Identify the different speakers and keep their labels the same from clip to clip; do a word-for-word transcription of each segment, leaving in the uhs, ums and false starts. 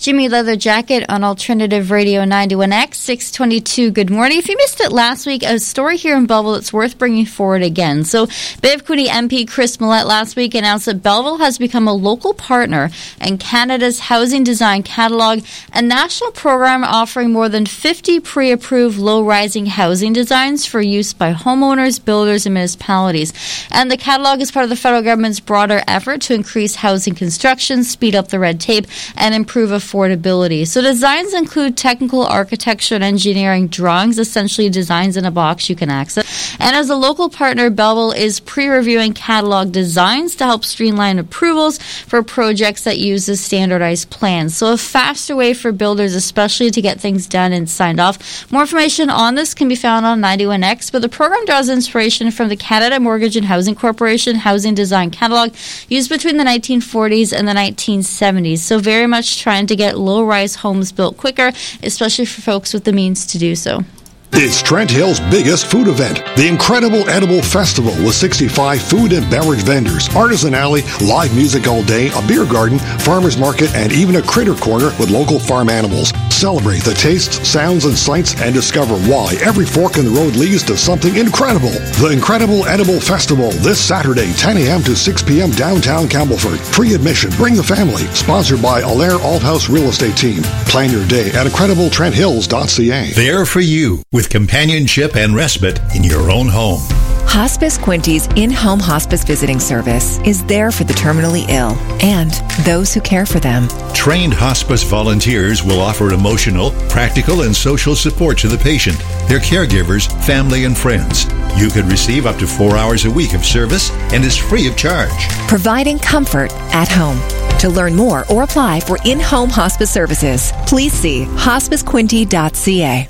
Speaker 1: Jimmy Leather Jacket on Alternative Radio ninety-one X, six twenty-two. Good morning. If you missed it last week, a story here in Belleville that's worth bringing forward again. So, Bay of Quinte M P Chris Millett last week announced that Belleville has become a local partner in Canada's Housing Design Catalog, a national program offering more than fifty pre-approved low-rising housing designs for use by homeowners, builders, and municipalities. And the catalog is part of the federal government's broader effort to increase housing construction, speed up the red tape, and improve affordability. So designs include technical architecture and engineering drawings, essentially designs in a box you can access. And as a local partner, Belleville is pre-reviewing catalog designs to help streamline approvals for projects that use the standardized plans. So a faster way for builders, especially to get things done and signed off. More information on this can be found on ninety-one X, but the program draws inspiration from the Canada Mortgage and Housing Corporation Housing Design Catalog, used between the nineteen forties and the nineteen seventies. So very much trying to get low-rise homes built quicker, especially for folks with the means to do so.
Speaker 2: It's Trent Hill's biggest food event, the Incredible Edible Festival, with sixty-five food and beverage vendors, artisan alley, live music all day, a beer garden, farmers market, and even a critter corner with local farm animals. Celebrate the tastes, sounds, and sights, and discover why every fork in the road leads to something incredible. The Incredible Edible Festival, this Saturday, ten a.m. to six p.m. downtown Campbellford. Free admission. Bring the family. Sponsored by Allaire Althouse Real Estate Team. Plan your day at incredible trent hills dot c a.
Speaker 3: There for you, with companionship and respite in your own home.
Speaker 4: Hospice Quinte's in-home hospice visiting service is there for the terminally ill and those who care for them.
Speaker 3: Trained hospice volunteers will offer emotional, practical, and social support to the patient, their caregivers, family, and friends. You could receive up to four hours a week of service and is free of charge.
Speaker 4: Providing comfort at home. To learn more or apply for in-home hospice services, please see hospice quinte dot c a.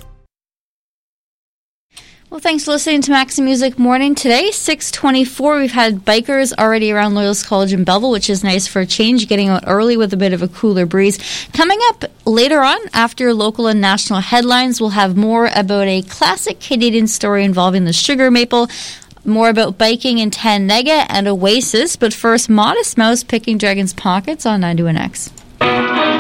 Speaker 1: Well, thanks for listening to Maxi Music Morning today, six twenty-four. We've had bikers already around Loyalist College in Belleville, which is nice for a change, getting out early with a bit of a cooler breeze. Coming up later on, after local and national headlines, we'll have more about a classic Canadian story involving the sugar maple, more about biking in Tannega and Oasis. But first, Modest Mouse picking Dragon's Pockets on ninety-one X.